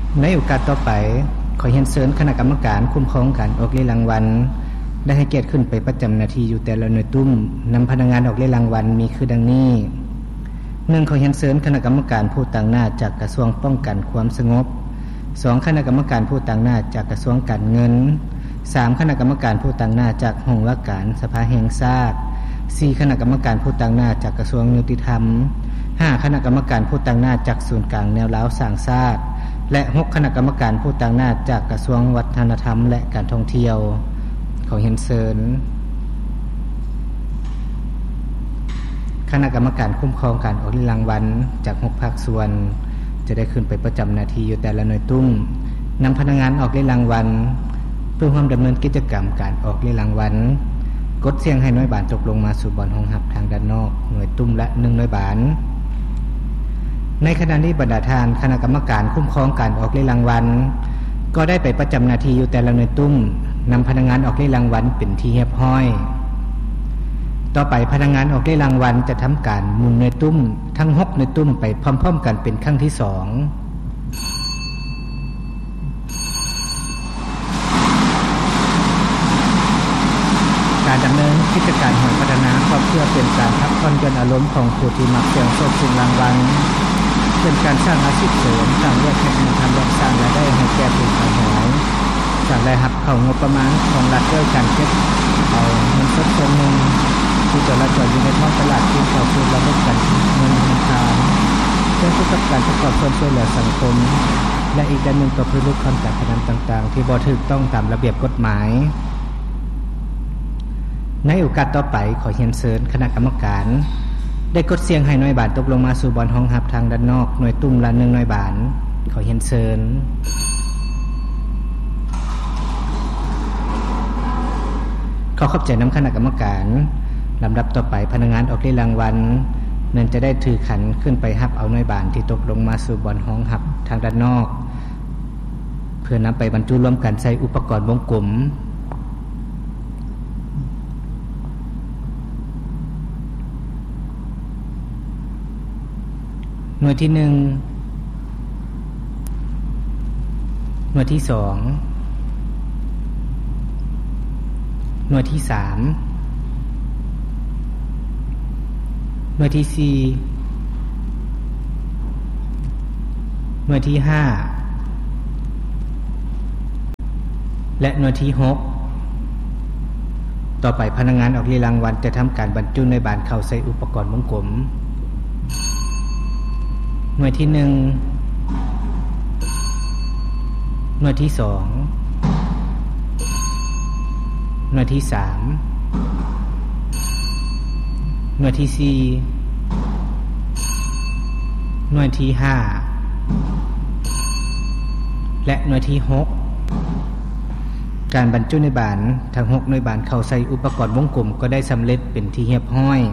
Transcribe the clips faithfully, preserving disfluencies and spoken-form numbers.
ในโอกาสต่อไปขอเรียนเชิญคณะกรรมการคุ้มครองการออกเรียนรางวัลได้ให้เกียรติขึ้นไปประจำหน้าที่อยู่แต่ละหน่วยตุ้มนำพนักงานออกเรียนรางวัลมีคือดังนี้หนึ่งขอเรียนเชิญคณะกรรมการผู้ต่างหน้าจากกระทรวงป้องกันความสงบสองคณะกรรมการผู้ต่างหน้าจากกระทรวงการเงินสามคณะกรรมการผู้ต่างหน้าจากห้องว่าการสภาแห่งชาติสี่คณะกรรมการผู้ต่างหน้าจากกระทรวงยุติธรรมห้าคณะกรรมการผู้ต่างหน้าจากศูนย์กลางแนวร้าวสร้างชาติและหกคณะกรรมการผู้ต่างหน้าจากกระทรวงวัฒนธรรมและการท่องเที่ยวขอเรียนเชิญคณะกรรมการคุ้มครองการออกรางวัลจากหกภาคส่วนจะได้ขึ้นไปประจำหน้าที่อยู่แต่ละหน่วยตุ้มนำพนักงานออกรางวัลเพื่อร่วมดำเนินกิจกรรมการออกรางวัลกดเสียงให้หน่วยบานตกลงมาสู่บอนห้องรับทางด้านนอกหน่วยตุ้มละหนึ่งหน่วยบานในขณะนี้บรรดาทานคณะกรรมการคุ้มครองการออกรางวัลก็ได้ไปประจำหน้าที่อยู่แต่ละหน่วยตุ้มนำพนักงานออกรางวัลเป็นที่เรียบร้อยต่อไปพนักงานออกรางวัลจะทำการหมุนหน่วยตุ้มทั้งหกหน่วยตุ้มไปพร้อมๆกันเป็นครั้งที่สองการดำเนินกิจการแห่งพัฒนาครอบครัวเป็นการพักผ่อนหย่อนอารมณ์ของผู้ที่มักเสี่ยงโชคเสี่ยงรางวัลเป็นการสร้างอาชีพเสริมสร้างเรื่องให้มีทำและสร้างรายได้ให้แก่ผู้ขายหอยจากรายรับเข้างบประมาณของรัฐด้วยการเก็บเอาเงินสดส่วนหนึ่งที่จะละจ่อยอยู่ในท้องตลาดที่เข้าสู่ระบบการเงินธนาคารเพื่อกับการประกอบส่วนช่วยเหลือสังคมและอีกด้านหนึ่งก็เพื่อลดความการพนันต่างๆที่บ่ถูกต้องตามระเบียบกฎหมายในโอกาสต่อไปขอเรียนเชิญคณะกรรมการได้กดเสียงให้หน่วยบานตกลงมาสู่บอนห้องรับทางด้านนอกหน่วยตุ้มละหนึ่งหน่วยบานขอเรียนเชิญขอขอบใจน้ำคณะกรรมการลำดับต่อไปพนักงานออกรางวัลนั่นจะได้ถือขันขึ้นไปรับเอาหน่วยบานที่ตกลงมาสู่บอนห้องรับทางด้านนอกเพื่อนำไปบรรจุร่วมกันใส่อุปกรณ์วงกลมหน่วยที่หนึ่งหน่วยที่สองหน่วยที่สามหน่วยที่สี่หน่วยที่ห้าและหน่วยที่หกต่อไปพนักงานออกรางวัลจะทำการบรรจุในบานเข้าใส่อุปกรณ์วงกลมหน่วยที่หนึ่งหน่วยที่สองหน่วยที่สามหน่วยที่สี่หน่วยที่ห้าและหน่วยที่หกการบรรจุในบานทั้งหกหน่วยบานเข้าใส่อุปกรณ์วงกลมก็ได้สำเร็จเป็นที่เรียบร้อย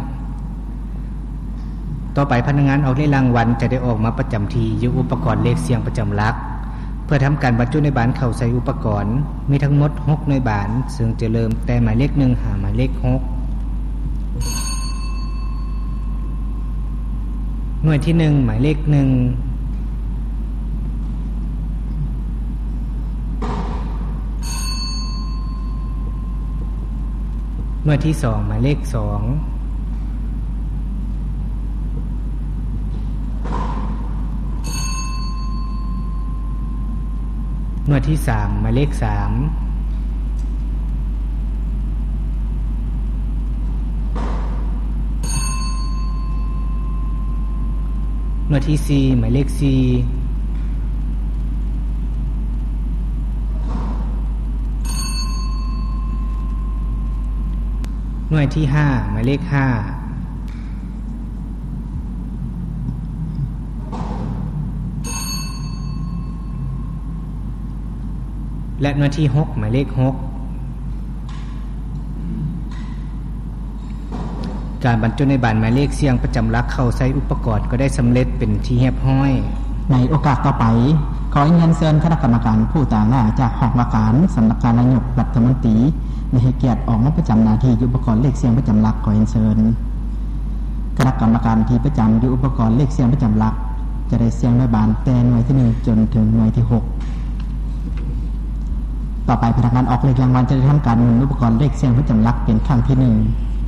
ต่อไปพนักงานออกรางวัลจะได้ออกมาประจำที่อยู่อุปกรณ์เลขเสียงประจำหลักเพื่อทำการบรรจุในบานเข้าใส่อุปกรณ์มีทั้งหมดหกหน่วยบานซึ่งจะเริ่มแต่หมายเลขหนึ่งหาหมายเลขหกหน่วยที่หนึ่งหมายเลขหนึ่งหน่วยที่สองหมายเลขสองหน่วยที่สามหมายเลขสามหน่วยที่สี่หมายเลขสี่หน่วยที่ห้าหมายเลขห้าและหน่วยที่หกหมายเลขหกการบรรจุในบานหมายเลขเสียงประจำหลักเข้าใส่อุปกรณ์ก็ได้สำเร็จเป็นที่เรียบร้อยในโอกาสต่อไปขอเรียนเชิญคณะกรรมการผู้ต่างหน้าจากห้องว่าการสำนักงานนายกรัฐมนตรีได้ให้เกียรติออกมาประจำหน้าที่อุปกรณ์เลขเสียงประจำหลักขอเรียนเชิญคณะกรรมการที่ประจำอยู่อุปกรณ์เลขเสียงประจำหลักจะได้เสียงด้วยบานแต่หน่วยที่หนึ่งจนถึงหน่วยที่หกต่อไปพนักงานออกเลขรางวัลจะได้ทำการหมุนอุปกรณ์เลขเสียงประจำหลักเป็นครั้งที่หนึ่ง